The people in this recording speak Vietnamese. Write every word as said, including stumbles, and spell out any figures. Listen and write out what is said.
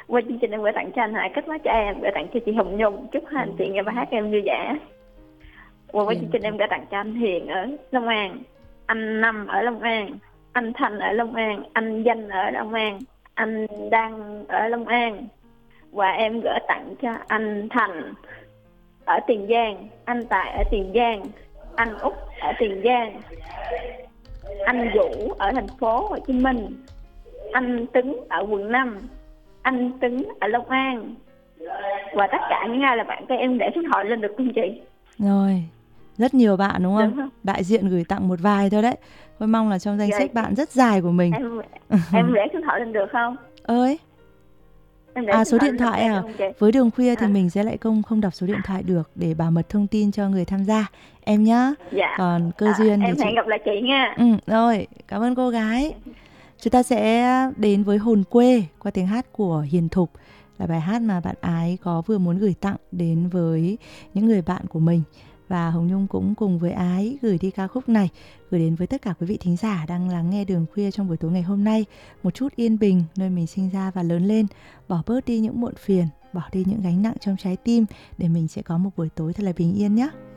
Qua chương trình em gửi tặng cho anh Hải kết nối cho em, gửi tặng cho chị Hồng Nhung, chúc hai anh chị nghe bài hát em vui vẻ. Qua với chương trình em gửi tặng cho anh Hiền ở Long An, anh Năm ở Long An, anh Thành ở Long An, anh Danh ở Long An, anh Đăng ở Long An. Và em gửi tặng cho anh Thành ở Tiền Giang, anh Tài ở Tiền Giang, anh Út ở Tiền Giang, anh Vũ ở thành phố Hồ Chí Minh, anh Tứng ở quận năm, anh Tứng ở Long An. Và tất cả những ai là bạn của em để số điện thoại lên được không chị? Rồi, rất nhiều bạn đúng không? Được không? Đại diện gửi tặng một vài thôi đấy. Tôi mong là trong danh Dạ, sách bạn rất dài của mình. Em em để số điện thoại lên được không? Ơi. Em để À, số số điện điện thoại thoại lên được à? không chị? Với Đường Khuya thì À. mình sẽ lại không không đọc số điện thoại được để bảo mật thông tin cho người tham gia em nhá. Dạ. Còn cơ À, duyên thì em chị. hẹn gặp lại chị nha. Ừ, rồi, cảm ơn cô gái. Chúng ta sẽ đến với Hồn Quê qua tiếng hát của Hiền Thục, là bài hát mà bạn Ái có vừa muốn gửi tặng đến với những người bạn của mình. Và Hồng Nhung cũng cùng với Ái gửi đi ca khúc này, gửi đến với tất cả quý vị thính giả đang lắng nghe Đường Khuya trong buổi tối ngày hôm nay. Một chút yên bình nơi mình sinh ra và lớn lên, bỏ bớt đi những muộn phiền, bỏ đi những gánh nặng trong trái tim để mình sẽ có một buổi tối thật là bình yên nhé.